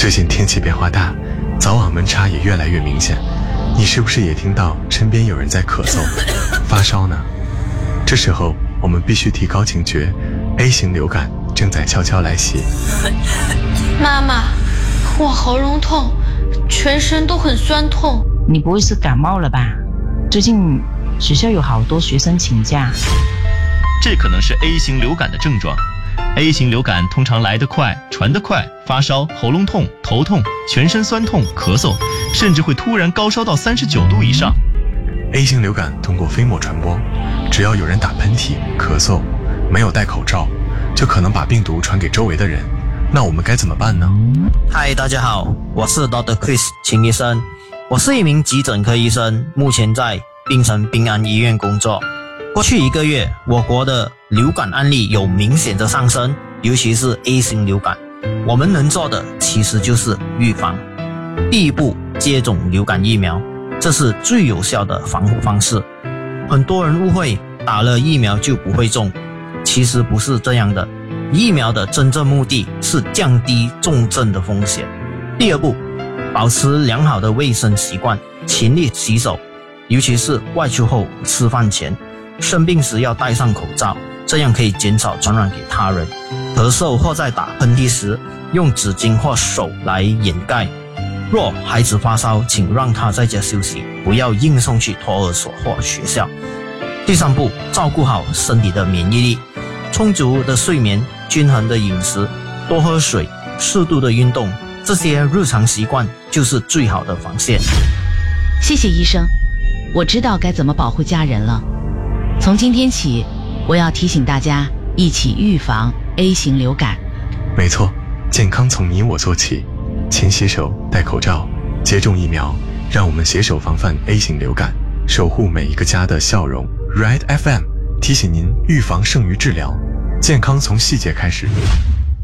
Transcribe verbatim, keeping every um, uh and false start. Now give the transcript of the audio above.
最近天气变化大，早晚温差也越来越明显，你是不是也听到身边有人在咳嗽、发烧呢？这时候我们必须提高警觉 ，A 型流感正在悄悄来袭。 妈妈，我喉咙痛，全身都很酸痛。 你不会是感冒了吧？最近学校有好多学生请假。 这可能是 A 型流感的症状。A 型流感通常来得快，传得快，发烧、喉咙痛、头痛、全身酸痛、咳嗽，甚至会突然高烧到三十九度以上。 A 型流感通过飞沫传播，只要有人打喷嚏、咳嗽，没有戴口罩，就可能把病毒传给周围的人。那我们该怎么办呢？ 嗨，大家好，我是 Doctor Chris 秦医生，我是一名急诊科医生，目前在槟城宾安医院工作。过去一个月，我国的流感案例有明显的上升，尤其是 A 型流感。我们能做的其实就是预防。第一步，接种流感疫苗，这是最有效的防护方式。很多人误会打了疫苗就不会中，其实不是这样的。疫苗的真正目的是降低重症的风险。第二步，保持良好的卫生习惯，勤力洗手，尤其是外出后、吃饭前。生病时要戴上口罩，这样可以减少传染给他人。咳嗽或在打喷嚏时，用纸巾或手来掩盖。若孩子发烧，请让他在家休息，不要硬送去托儿所或学校。第三步，照顾好身体的免疫力，充足的睡眠、均衡的饮食、多喝水、适度的运动，这些日常习惯就是最好的防线。 谢谢医生，我知道该怎么保护家人了。从今天起，我要提醒大家一起预防 A 型流感。 没错，健康从你我做起，勤洗手、戴口罩、接种疫苗，让我们携手防范 A 型流感，守护每一个家的笑容。Ride F M 提醒您，预防胜于治疗，健康从细节开始。